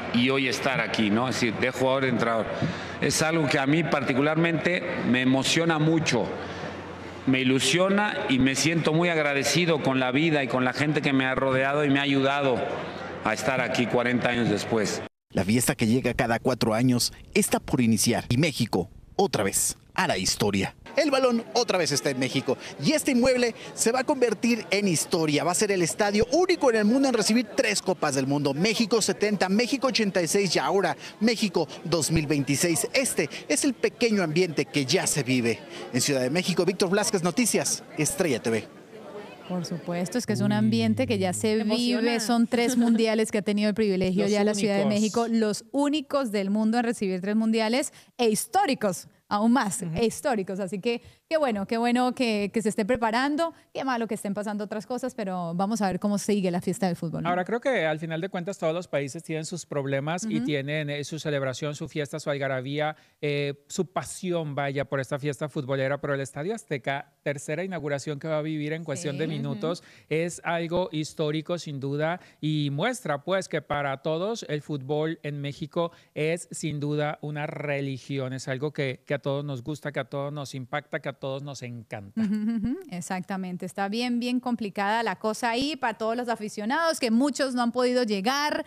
y hoy estar aquí, ¿no? Es decir, de jugador a entrenador. Es algo que a mí particularmente me emociona mucho, me ilusiona y me siento muy agradecido con la vida y con la gente que me ha rodeado y me ha ayudado a estar aquí 40 años después. La fiesta que llega cada 4 años está por iniciar y México otra vez hará historia. El balón otra vez está en México y este inmueble se va a convertir en historia. Va a ser el estadio único en el mundo en recibir 3 Copas del Mundo. México 70, México 86 y ahora México 2026. Este es el pequeño ambiente que ya se vive. En Ciudad de México, Víctor Blasquez, Noticias, Estrella TV. Por supuesto, es que es un ambiente que ya se vive. Son 3 mundiales que ha tenido el privilegio ya la Ciudad de México, los únicos del mundo en recibir 3 mundiales e históricos, aún más, históricos. Así que qué bueno que se esté preparando, qué malo que estén pasando otras cosas, pero vamos a ver cómo sigue la fiesta del fútbol, ¿no? Ahora creo que al final de cuentas todos los países tienen sus problemas y tienen su celebración, su fiesta, su algarabía, su pasión, vaya, por esta fiesta futbolera, pero el Estadio Azteca, tercera inauguración que va a vivir en cuestión de minutos, es algo histórico sin duda y muestra pues que para todos el fútbol en México es sin duda una religión, es algo que a todos nos gusta, que a todos nos impacta, que a todos nos encanta. Exactamente, está bien complicada la cosa ahí para todos los aficionados, que muchos no han podido llegar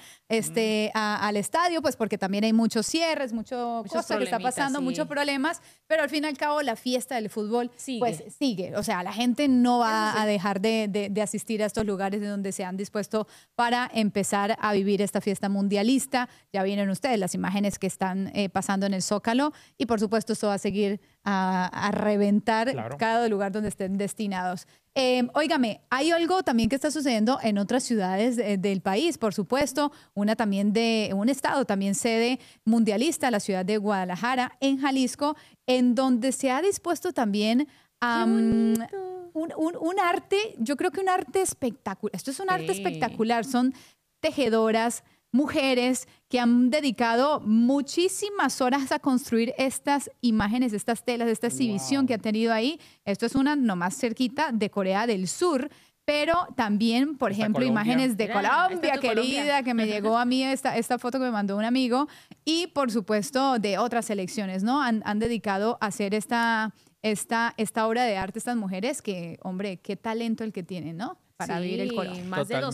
al estadio, pues porque también hay muchos cierres, muchas cosas que está pasando, muchos problemas, pero al fin y al cabo la fiesta del fútbol pues sigue. O sea, la gente no va a dejar de asistir a estos lugares de donde se han dispuesto para empezar a vivir esta fiesta mundialista. Ya vienen ustedes las imágenes que están pasando en el Zócalo y por supuesto esto va a seguir a reventar cada lugar donde estén destinados. Óigame, hay algo también que está sucediendo en otras ciudades del país, por supuesto, una también de un estado también sede mundialista, la ciudad de Guadalajara, en Jalisco, en donde se ha dispuesto también a un arte, yo creo que un arte espectacular. Esto es un arte espectacular, son tejedoras, mujeres que han dedicado muchísimas horas a construir estas imágenes, estas telas, esta exhibición que han tenido ahí. Esto es una nomás cerquita de Corea del Sur, pero también, por ejemplo, imágenes de Colombia, querida, que me llegó a mí esta foto que me mandó un amigo, y por supuesto de otras selecciones, ¿no? Han dedicado a hacer esta obra de arte estas mujeres que, hombre, qué talento el que tienen, ¿no? Para vivir el color. Más de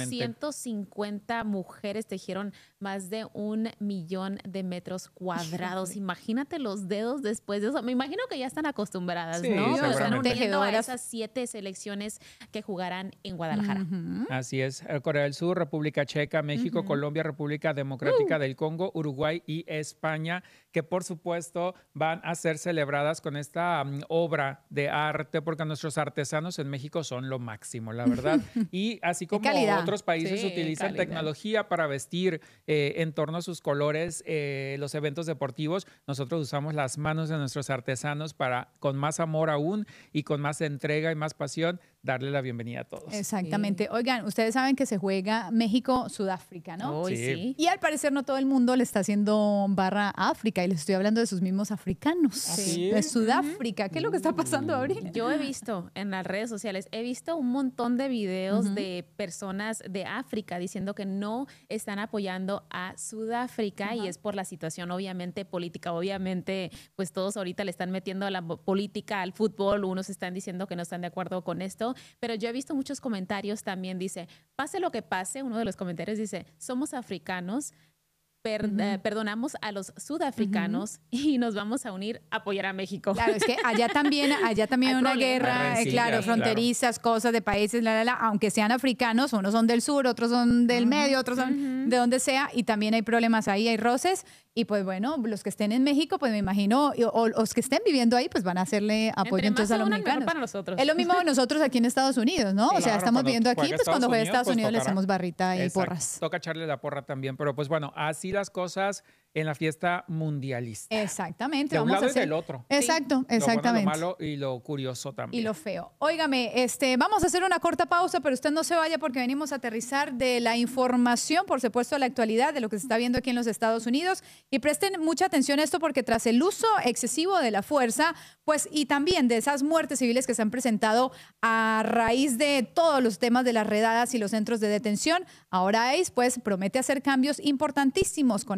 250 mujeres tejieron más de 1 millón de metros cuadrados. Imagínate los dedos después de eso. Me imagino que ya están acostumbradas, ¿no? Pero están uniendo a esas 7 selecciones que jugarán en Guadalajara. Así es. Corea del Sur, República Checa, México, Colombia, República Democrática del Congo, Uruguay y España, que por supuesto van a ser celebradas con esta obra de arte, porque nuestros artesanos en México son lo máximo, la verdad. Y así como otros países utilizan tecnología para vestir en torno a sus colores los eventos deportivos, nosotros usamos las manos de nuestros artesanos para, con más amor aún y con más entrega y más pasión, darle la bienvenida a todos. Exactamente. Oigan, ustedes saben que se juega México-Sudáfrica, ¿no? Sí. Y al parecer no todo el mundo le está haciendo barra a África y les estoy hablando de sus mismos africanos. De Sudáfrica. ¿Qué es lo que está pasando ahorita? Yo he visto en las redes sociales, he visto un montón de videos de personas de África diciendo que no están apoyando a Sudáfrica y es por la situación obviamente política. Obviamente pues todos ahorita le están metiendo a la política al fútbol, unos están diciendo que no están de acuerdo con esto, pero yo he visto muchos comentarios también, dice, pase lo que pase, uno de los comentarios dice, somos africanos, perdonamos a los sudafricanos y nos vamos a unir a apoyar a México. Claro, es que allá también hay una guerra, fronterizas, cosas de países, aunque sean africanos, unos son del sur, otros son del medio, otros son de donde sea, y también hay problemas ahí, hay roces, y pues bueno, los que estén en México, pues me imagino, o los que estén viviendo ahí, pues van a hacerle apoyo entonces a los mexicanos. Para nosotros. Es lo mismo nosotros aquí en Estados Unidos, ¿no? O sea, estamos viviendo aquí, pues cuando juegue Estados Unidos le hacemos barrita y porras. Toca echarle la porra también, pero pues bueno, así las cosas en la fiesta mundialista. Exactamente. De un lado y del otro. Exacto, exactamente. Lo bueno, lo malo y lo curioso también. Y lo feo. Óigame, vamos a hacer una corta pausa, pero usted no se vaya porque venimos a aterrizar de la información, por supuesto, de la actualidad, de lo que se está viendo aquí en los Estados Unidos. Y presten mucha atención a esto porque tras el uso excesivo de la fuerza, pues, y también de esas muertes civiles que se han presentado a raíz de todos los temas de las redadas y los centros de detención, ahora ICE, pues, promete hacer cambios importantísimos con